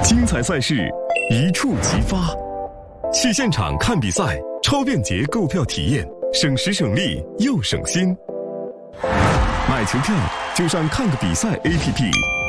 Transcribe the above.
精彩赛事，一触即发。去现场看比赛，超便捷购票体验，省时省力又省心。买球票就上看个比赛 APP。